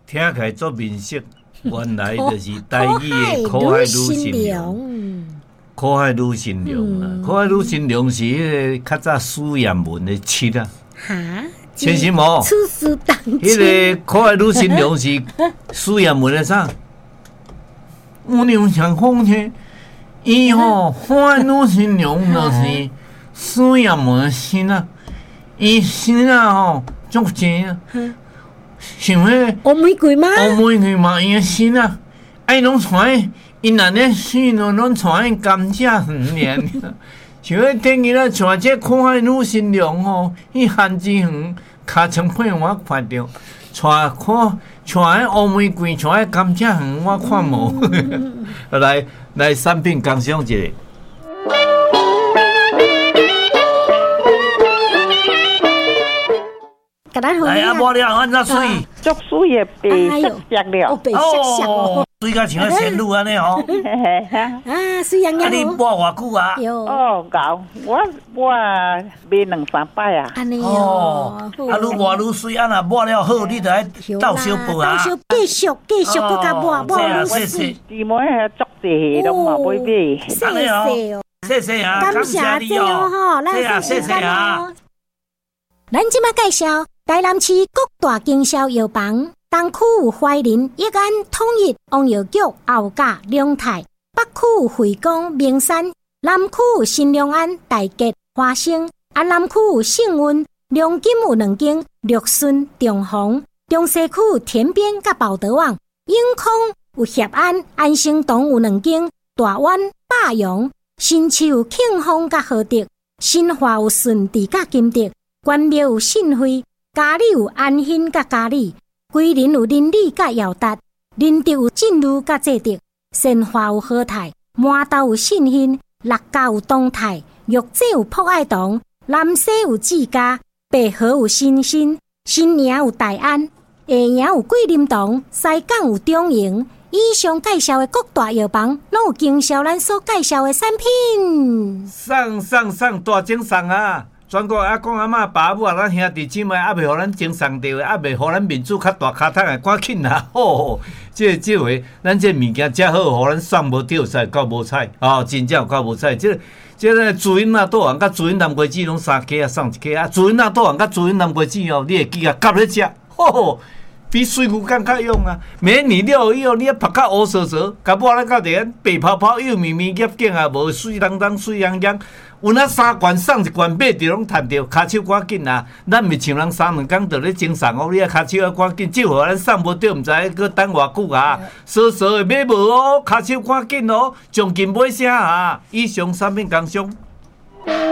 听起来做面色，原来就是台语的苦海女神娘。苦海女神娘啊，苦海女神娘是迄个较早苏彦文的妻啊。 哈， 千心无？ 出师当亲。 迄个苦海女神娘是苏彦文的啥？我娘想讲起，伊吼苦海女神娘就是苏彦文的心啊，伊心啊吼足正啊，像迄红玫瑰吗？ 红玫瑰嘛，伊的心啊，爱拢传。因那咧水咯，拢带甘蔗园连，像迄顶日咧带这苦海女神娘吼，去番薯园尻川片我看着，带迄乌玫瑰，带迄甘蔗园我看无。来产品工商一下。来啊，无了，安怎水？ 足水也白色了， 白色哦， 水甲像仙女安尼吼。 啊，水样样。 啊，你抹偌久啊？ 哦，搞我抹2-3摆啊。 安尼哦，啊，愈抹愈水，啊，若抹了好，你就爱倒小杯啊。 继续，搁甲抹愈水。 姊妹还足济拢嘛买买。 谢谢啊， 感谢你哦， 谢谢啊。 咱即马介绍台南市各大经销药房，东区有怀仁、益安、统一、王药局、后甲、龙泰；北区有惠光、名山；南区有新良安、大吉、花生；南区有信运、龙金有2间，绿顺、中宏；中西区有田边甲宝德旺；永康有协安、安生堂有2间，大湾、霸阳；新市有庆丰甲和德；新华有顺治甲金德。关庙有信惠，嘉里有安兴甲嘉里，桂林有林里甲耀达，林德有进路甲济德，善化有和泰，麻豆有信兴，六家有东泰，玉井有博爱堂，南西有志家，北河有新兴，新营有大安，下营有桂林堂，西港有中营。以上介绍的各大药房，拢有经销咱所介绍的产品。 送大精送啊！全国阿公阿嬷爸母啊，咱兄弟姊妹还袂互咱精送着的，还袂互咱面子较大卡桶的，赶紧啦！吼，这回咱这物件遮好，互咱送无掉彩，到无彩哦，真正有够无彩。这个朱茵啊，倒行甲朱茵南瓜子拢3颗啊，送1颗啊。朱茵啊，倒行甲朱茵南瓜子哦，你会记啊，夹咧食，吼，比水牛更较用啊。每年了以后，你啊拍较乌糟糟，甲抹咧到地白泡泡、幼绵绵、叶茎啊，无水当当、水洋洋。有那3罐送1罐，买着拢趁着，骹手赶紧啊！咱袂像人3-2工就咧精送哦，你啊骹手要赶紧，即互咱送无着，毋知佮等偌久啊！稍稍会买无哦，骹手赶紧哦，奖金买啥啊？以上产品工商。